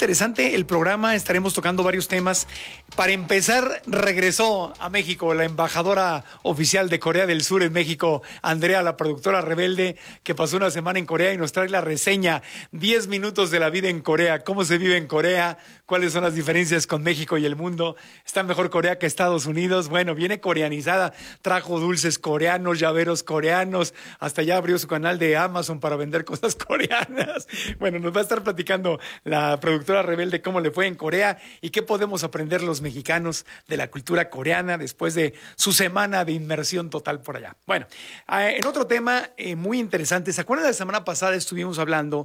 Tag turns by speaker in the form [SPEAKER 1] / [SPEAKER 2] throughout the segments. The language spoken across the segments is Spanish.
[SPEAKER 1] interesante el programa, estaremos tocando varios temas. Para empezar, regresó a México la embajadora oficial de Corea del Sur en México, Andrea, la productora rebelde, que pasó una semana en Corea y nos trae la reseña, 10 minutos de la vida en Corea, cómo se vive en Corea, cuáles son las diferencias con México y el mundo. ¿Está mejor Corea que Estados Unidos? Bueno, viene coreanizada, trajo dulces coreanos, llaveros coreanos, hasta ya abrió su canal de Amazon para vender cosas coreanas. Bueno, nos va a estar platicando la productora rebelde cómo le fue en Corea y qué podemos aprender los mexicanos de la cultura coreana después de su semana de inmersión total por allá. Bueno, en otro tema muy interesante, ¿se acuerdan? La semana pasada estuvimos hablando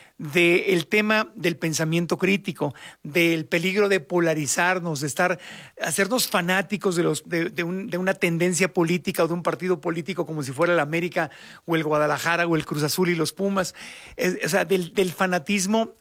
[SPEAKER 1] del tema del pensamiento crítico, del peligro de polarizarnos, de hacernos fanáticos de una tendencia política o de un partido político como si fuera el América o el Guadalajara o el Cruz Azul y los Pumas, o sea, del fanatismo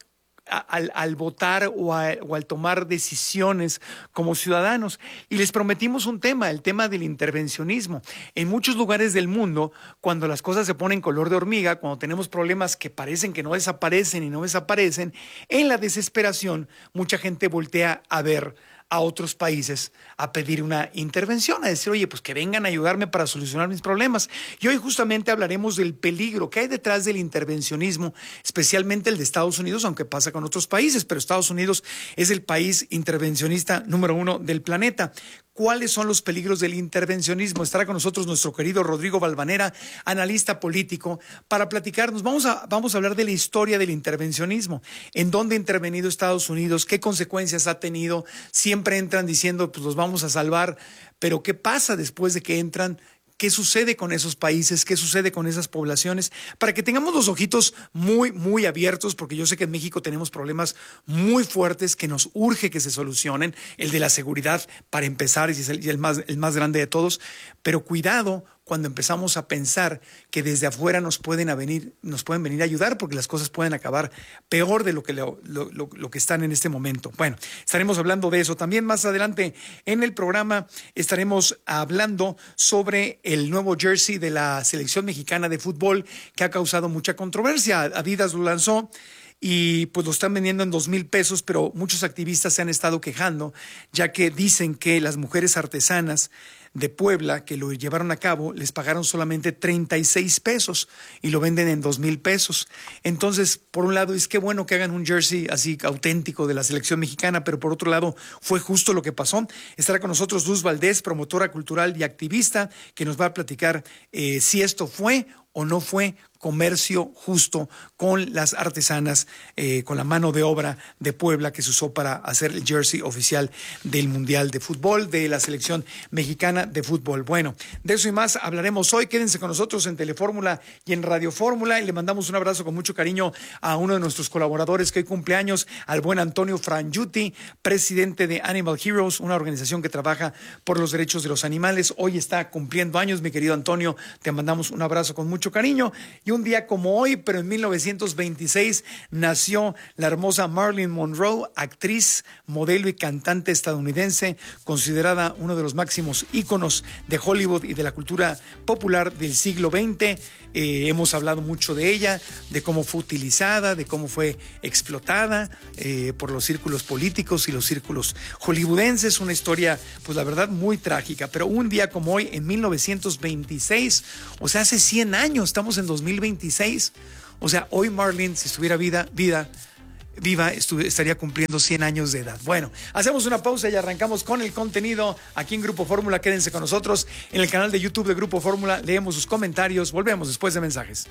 [SPEAKER 1] al votar o al tomar decisiones como ciudadanos. Y les prometimos un tema, el tema del intervencionismo. En muchos lugares del mundo, cuando las cosas se ponen color de hormiga, cuando tenemos problemas que parecen que no desaparecen y no desaparecen, en la desesperación, mucha gente voltea a ver a otros países a pedir una intervención, a decir, oye, pues que vengan a ayudarme para solucionar mis problemas. Y hoy justamente hablaremos del peligro que hay detrás del intervencionismo, especialmente el de Estados Unidos, aunque pasa con otros países, pero Estados Unidos es el país intervencionista número 1 del planeta. ¿Cuáles son los peligros del intervencionismo? Estará con nosotros nuestro querido Rodrigo Valvanera, analista político, para platicarnos. Vamos a hablar de la historia del intervencionismo, en dónde ha intervenido Estados Unidos, qué consecuencias ha tenido. Siempre entran diciendo, pues los vamos a salvar, pero ¿qué pasa después de que entran? ¿Qué sucede con esos países? ¿Qué sucede con esas poblaciones? Para que tengamos los ojitos muy, muy abiertos, porque yo sé que en México tenemos problemas muy fuertes que nos urge que se solucionen. El de la seguridad, para empezar, es el más grande de todos. Pero cuidado cuando empezamos a pensar que desde afuera nos pueden venir a ayudar, porque las cosas pueden acabar peor de lo que están en este momento. Bueno, estaremos hablando de eso. También más adelante en el programa estaremos hablando sobre el nuevo jersey de la selección mexicana de fútbol que ha causado mucha controversia. Adidas lo lanzó y pues lo están vendiendo en $2,000, pero muchos activistas se han estado quejando, ya que dicen que las mujeres artesanas de Puebla que lo llevaron a cabo les pagaron solamente $36 y lo venden en $2,000. Entonces, por un lado, es que bueno que hagan un jersey así auténtico de la selección mexicana, pero por otro lado, fue justo lo que pasó. Estará con nosotros Luz Valdés, promotora cultural y activista, que nos va a platicar si esto fue o no fue comercio justo con las artesanas, con la mano de obra de Puebla que se usó para hacer el jersey oficial del Mundial de Fútbol de la selección mexicana de fútbol. Bueno, de eso y más hablaremos hoy. Quédense con nosotros en Telefórmula y en Radio Fórmula, y le mandamos un abrazo con mucho cariño a uno de nuestros colaboradores que hoy cumpleaños, al buen Antonio Frangiuti, presidente de Animal Heroes, una organización que trabaja por los derechos de los animales. Hoy está cumpliendo años, mi querido Antonio, te mandamos un abrazo con mucho cariño. Y un día como hoy, pero en 1926, nació la hermosa Marilyn Monroe, actriz, modelo y cantante estadounidense, considerada uno de los máximos íconos de Hollywood y de la cultura popular del siglo XX. Hemos hablado mucho de ella, de cómo fue utilizada, de cómo fue explotada por los círculos políticos y los círculos hollywoodenses. Una historia, pues la verdad, muy trágica. Pero un día como hoy, en 1926, o sea, hace 100 años, estamos en 2026. O sea, hoy Marilyn, si estuviera viva, estaría cumpliendo 100 años de edad. Bueno, hacemos una pausa y arrancamos con el contenido aquí en Grupo Fórmula. Quédense con nosotros en el canal de YouTube de Grupo Fórmula. Leemos sus comentarios. Volvemos después de mensajes.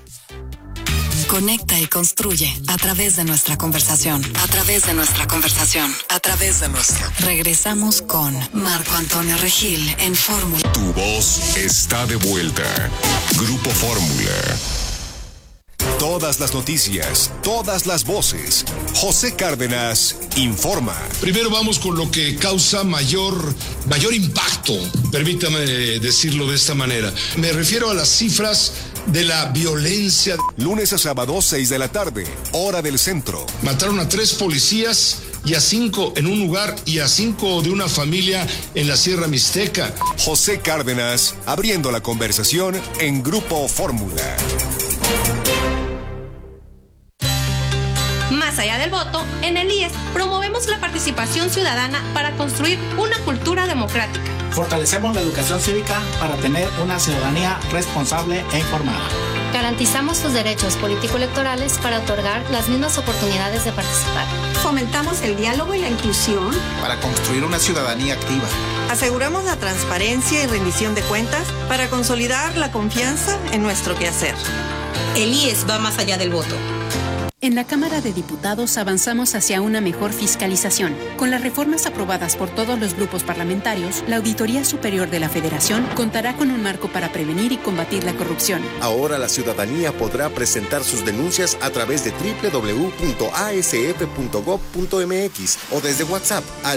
[SPEAKER 2] Conecta y construye a través de nuestra conversación. Regresamos con Marco Antonio Regil en Fórmula.
[SPEAKER 3] Tu voz está de vuelta. Grupo Fórmula. Todas las noticias, todas las voces. José Cárdenas informa.
[SPEAKER 4] Primero vamos con lo que causa mayor impacto, permítame decirlo de esta manera. Me refiero a las cifras de la violencia.
[SPEAKER 3] Lunes a sábado, 6 de la tarde, hora del centro.
[SPEAKER 4] Mataron a 3 policías y a 5 en un lugar y a 5 de una familia en la Sierra Mixteca.
[SPEAKER 3] José Cárdenas, abriendo la conversación en Grupo Fórmula.
[SPEAKER 5] Más allá del voto, en el IES promovemos la participación ciudadana para construir una cultura democrática.
[SPEAKER 6] Fortalecemos la educación cívica para tener una ciudadanía responsable e informada.
[SPEAKER 7] Garantizamos sus derechos político-electorales para otorgar las mismas oportunidades de participar.
[SPEAKER 8] Fomentamos el diálogo y la inclusión
[SPEAKER 9] para construir una ciudadanía activa.
[SPEAKER 10] Aseguramos la transparencia y rendición de cuentas para consolidar la confianza en nuestro quehacer.
[SPEAKER 5] El IES va más allá del voto.
[SPEAKER 11] En la Cámara de Diputados avanzamos hacia una mejor fiscalización. Con las reformas aprobadas por todos los grupos parlamentarios, la Auditoría Superior de la Federación contará con un marco para prevenir y combatir la corrupción.
[SPEAKER 12] Ahora la ciudadanía podrá presentar sus denuncias a través de www.asf.gov.mx o desde WhatsApp al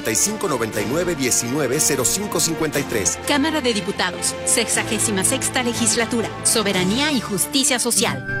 [SPEAKER 12] 5599-190553.
[SPEAKER 11] Cámara de Diputados, 66ª Legislatura, Soberanía y Justicia Social.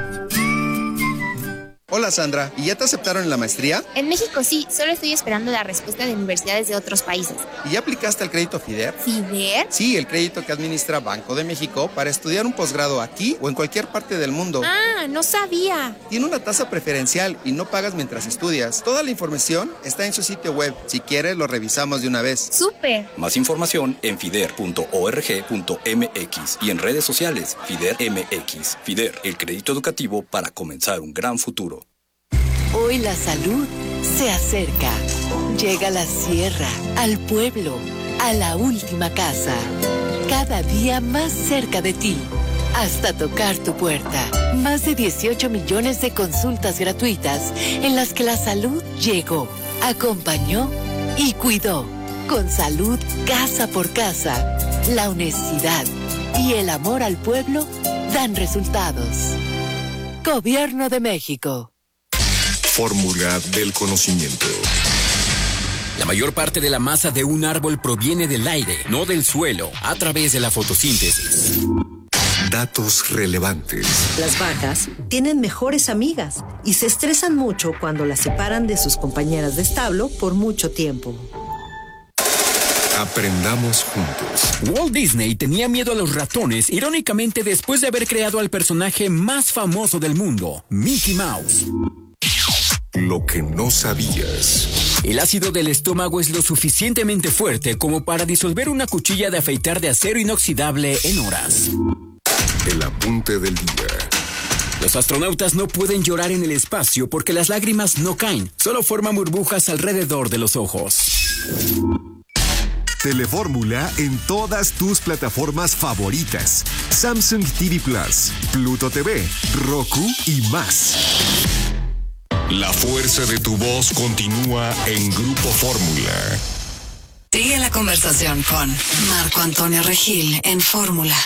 [SPEAKER 13] Hola Sandra, ¿y ya te aceptaron en la maestría?
[SPEAKER 14] En México sí, solo estoy esperando la respuesta de universidades de otros países.
[SPEAKER 13] ¿Y ya aplicaste al crédito FIDER?
[SPEAKER 14] ¿FIDER?
[SPEAKER 13] Sí, el crédito que administra Banco de México para estudiar un posgrado aquí o en cualquier parte del mundo.
[SPEAKER 14] Ah, no sabía.
[SPEAKER 13] Tiene una tasa preferencial y no pagas mientras estudias. Toda la información está en su sitio web. Si quieres, lo revisamos de una vez.
[SPEAKER 14] ¡Súper!
[SPEAKER 15] Más información en fider.org.mx y en redes sociales FIDER MX. FIDER, el crédito educativo para comenzar un gran futuro.
[SPEAKER 16] Hoy la salud se acerca. Llega a la sierra, al pueblo, a la última casa. Cada día más cerca de ti, hasta tocar tu puerta. Más de 18 millones de consultas gratuitas en las que la salud llegó, acompañó y cuidó. Con salud casa por casa, la honestidad y el amor al pueblo dan resultados. Gobierno de México.
[SPEAKER 3] Fórmula del conocimiento.
[SPEAKER 17] La mayor parte de la masa de un árbol proviene del aire, no del suelo, a través de la fotosíntesis.
[SPEAKER 3] Datos relevantes.
[SPEAKER 18] Las vacas tienen mejores amigas y se estresan mucho cuando las separan de sus compañeras de establo por mucho tiempo.
[SPEAKER 3] Aprendamos juntos.
[SPEAKER 17] Walt Disney tenía miedo a los ratones, irónicamente después de haber creado al personaje más famoso del mundo, Mickey Mouse.
[SPEAKER 3] Lo que no sabías.
[SPEAKER 17] El ácido del estómago es lo suficientemente fuerte como para disolver una cuchilla de afeitar de acero inoxidable en horas.
[SPEAKER 3] El apunte del día.
[SPEAKER 17] Los astronautas no pueden llorar en el espacio porque las lágrimas no caen, solo forman burbujas alrededor de los ojos.
[SPEAKER 3] Telefórmula en todas tus plataformas favoritas. Samsung TV Plus, Pluto TV, Roku y más. La fuerza de tu voz continúa en Grupo Fórmula.
[SPEAKER 2] Sigue la conversación con Marco Antonio Regil en Fórmula.